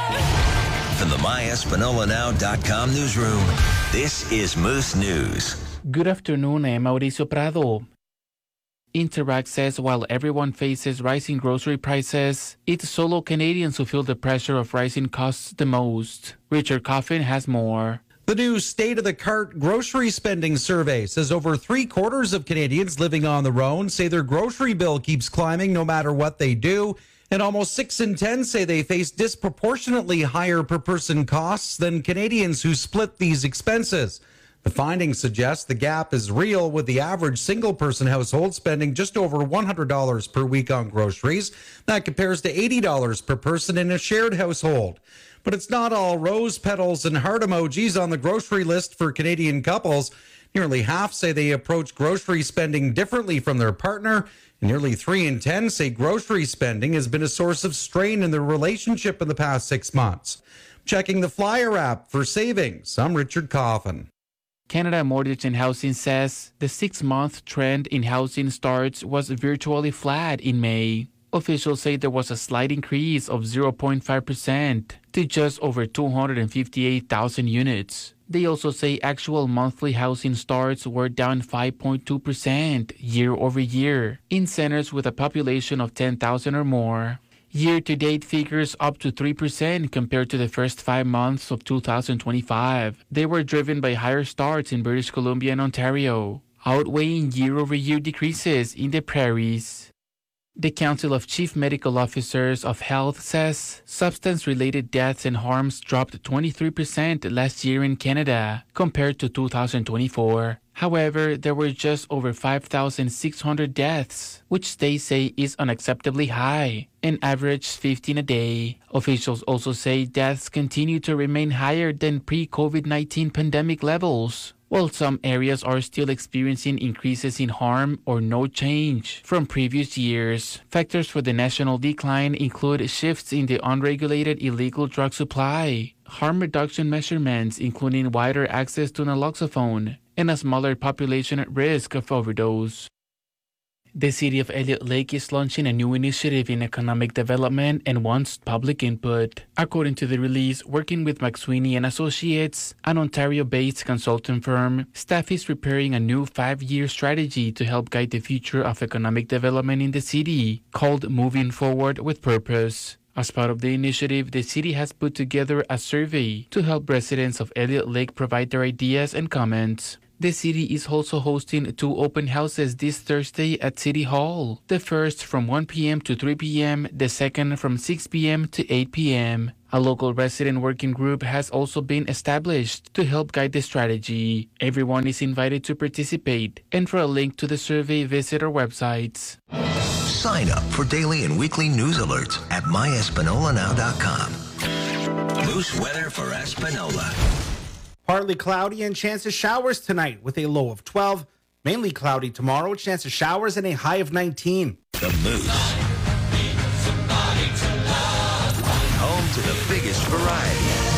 From the MyEspanolaNow.com newsroom, this is Moose News. Good afternoon, I'm Mauricio Prado. Interact says while everyone faces rising grocery prices, it's solo Canadians who feel the pressure of rising costs the most. Richard Coffin has more. The new State of the Cart grocery spending survey says over 3/4 of Canadians living on their own say their grocery bill keeps climbing no matter what they do. And almost 6 in 10 say they face disproportionately higher per person costs than Canadians who split these expenses. The findings suggest the gap is real, with the average single-person household spending just over $100 per week on groceries. That compares to $80 per person in a shared household. But it's not all rose petals and heart emojis on the grocery list for Canadian couples. Nearly half say they approach grocery spending differently from their partner. And nearly 3 in 10 say grocery spending has been a source of strain in their relationship in the past 6 months. Checking the Flyer app for savings, I'm Richard Coffin. Canada Mortgage and Housing says the 6-month trend in housing starts was virtually flat in May. Officials say there was a slight increase of 0.5% to just over 258,000 units. They also say actual monthly housing starts were down 5.2% year over year in centers with a population of 10,000 or more. Year-to-date figures up to 3% compared to the first 5 months of 2025. They were driven by higher starts in British Columbia and Ontario, outweighing year-over-year decreases in the prairies. The Council of Chief Medical Officers of Health says substance-related deaths and harms dropped 23% last year in Canada compared to 2024. However, there were just over 5,600 deaths, which they say is unacceptably high, and averaged 15 a day. Officials also say deaths continue to remain higher than pre-COVID-19 pandemic levels, while some areas are still experiencing increases in harm or no change from previous years. Factors for the national decline include shifts in the unregulated illegal drug supply, harm reduction measurements including wider access to naloxone, and a smaller population at risk of overdose. The city of Elliott Lake is launching a new initiative in economic development and wants public input. According to the release, working with McSweeney and Associates, an Ontario-based consultant firm, staff is preparing a new 5-year strategy to help guide the future of economic development in the city, called Moving Forward with Purpose. As part of the initiative, the city has put together a survey to help residents of Elliott Lake provide their ideas and comments. The city is also hosting 2 open houses this Thursday at City Hall. The first from 1 p.m. to 3 p.m., the second from 6 p.m. to 8 p.m. A local resident working group has also been established to help guide the strategy. Everyone is invited to participate, and for a link to the survey, visit our websites. Sign up for daily and weekly news alerts at MyEspanolaNow.com. Moose weather for Espanola. Partly cloudy and chance of showers tonight with a low of 12. Mainly cloudy tomorrow, chance of showers and a high of 19. The Moose. Home to the biggest variety.